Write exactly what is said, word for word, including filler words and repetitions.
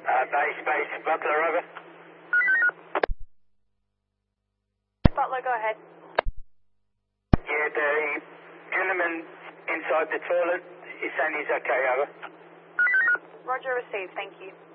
Uh, base, base, Butler, over. Butler, go ahead. Yeah, the gentleman inside the toilet is saying he's okay, over. Roger, received. Thank you.